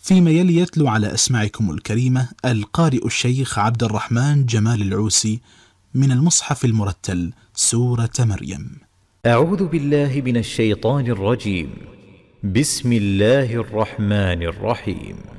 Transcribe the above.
فيما يلي يتلو على أسماعكم الكريمة القارئ الشيخ عبد الرحمن جمال العوسي من المصحف المرتل سورة مريم. أعوذ بالله من الشيطان الرجيم. بسم الله الرحمن الرحيم.